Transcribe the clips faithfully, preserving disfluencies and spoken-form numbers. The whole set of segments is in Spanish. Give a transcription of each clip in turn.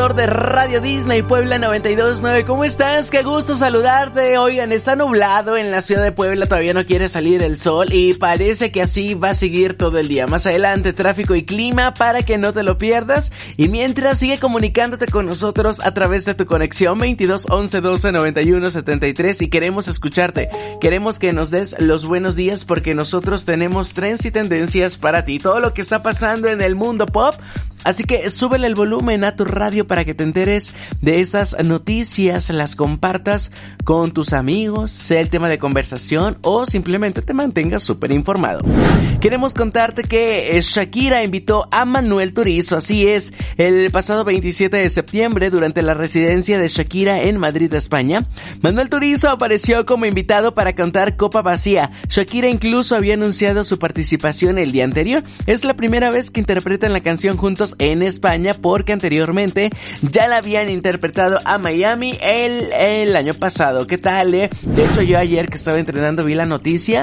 locutor de Radio Disney Puebla noventa y dos punto nueve. ¿Cómo estás? Qué gusto saludarte. Oigan, está nublado en la ciudad de Puebla, todavía no quiere salir el sol y parece que así va a seguir todo el día. Más adelante, tráfico y clima para que no te lo pierdas. Y mientras, sigue comunicándote con nosotros a través de tu conexión veintidós once doce noventa y uno setenta y tres y queremos escucharte. Queremos que nos des los buenos días porque nosotros tenemos trends y tendencias para ti. Todo lo que está pasando en el mundo pop. Así que súbele el volumen a tu radio para que te enteres de esas noticias, las compartas con tus amigos, sea el tema de conversación o simplemente te mantengas súper informado. Queremos contarte que Shakira invitó a Manuel Turizo, así es, el pasado veintisiete de septiembre durante la residencia de Shakira en Madrid, España. Manuel Turizo apareció como invitado para cantar Copa Vacía. Shakira incluso había anunciado su participación el día anterior. Es la primera vez que interpretan la canción juntos en España porque anteriormente ya la habían interpretado a Miami el, el año pasado. ¿Qué tal, eh? De hecho, yo ayer que estaba entrenando vi la noticia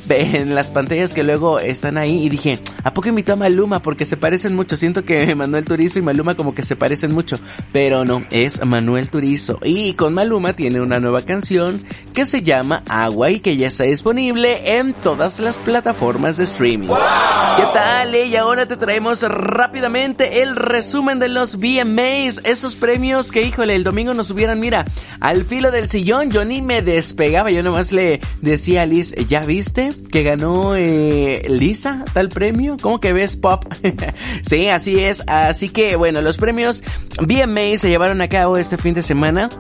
en las pantallas que luego están ahí y dije, ¿a poco invitó a Maluma? Porque se parecen mucho. Siento que Manuel Turizo y Maluma como que se parecen mucho, pero no, es Manuel Turizo. Y con Maluma tiene una nueva canción que se llama Agua y que ya está disponible en todas las plataformas de streaming. ¡Wow! ¿Qué tal, eh? Y ahora te traemos rápidamente el resumen de los V M As, esos premios que, híjole, el domingo nos subieran, mira, al filo del sillón. Yo ni me despegaba, yo nomás le decía a Liz, ¿ya viste que ganó eh, Lisa tal premio? ¿Cómo que ves pop? Sí, así es. Así que bueno, los premios V M A se llevaron a cabo este fin de semana.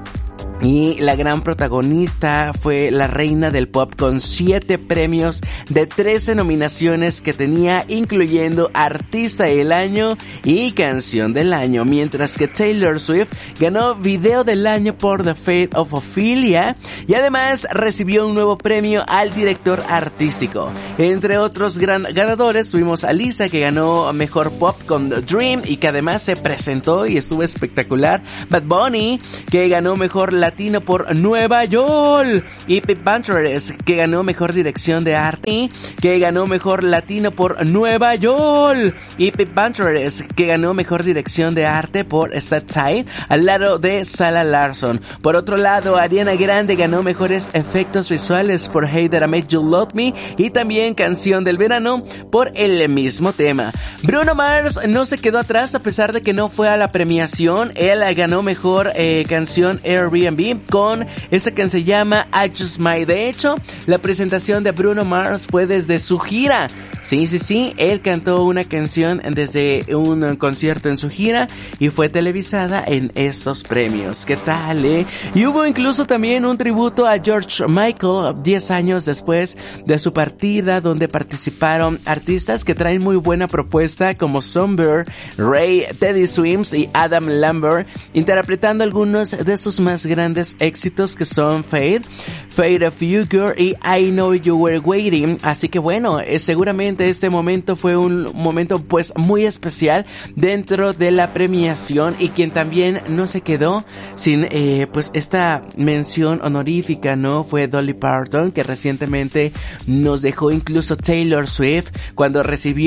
Y la gran protagonista fue la reina del pop con siete premios de trece nominaciones que tenía, incluyendo Artista del Año y Canción del Año, mientras que Taylor Swift ganó Video del Año por The Fate of Ophelia y además recibió un nuevo premio al director artístico. Entre otros gran ganadores tuvimos a Lisa, que ganó Mejor Pop con The Dream y que además se presentó y estuvo espectacular. Bad Bunny, que ganó Mejor Latino por Nueva York, y Pete Banteres, que ganó Mejor Dirección de Arte, que ganó Mejor Latino por Nueva York, y Pete Banteres, que ganó Mejor Dirección de Arte por Stateside, al lado de Sarah Larsson. Por otro lado, Ariana Grande ganó Mejores Efectos Visuales por Hey That I Made You Love Me y también Canción del Verano por el mismo tema. Bruno Mars no se quedó atrás a pesar de que no fue a la premiación. Él ganó Mejor eh, Canción Airbnb con esa que se llama I Just Might. De hecho, la presentación de Bruno Mars fue desde su gira. Sí, sí, sí, él cantó una canción desde un concierto en su gira y fue televisada en estos premios. ¿Qué tal, eh? Y hubo incluso también un tributo a George Michael diez años después de su partida, donde participaron artistas que traen muy buena propuesta como Somber, Ray, Teddy Swims y Adam Lambert, interpretando algunos de sus más grandes éxitos que son Fade, Fade of You Girl y I Know You Were Waiting. Así que bueno, eh, seguramente este momento fue un momento pues muy especial dentro de la premiación, y quien también no se quedó sin eh, pues esta mención honorífica, ¿no? Fue Dolly Parton, que recientemente nos dejó. Incluso Taylor Swift, cuando recibió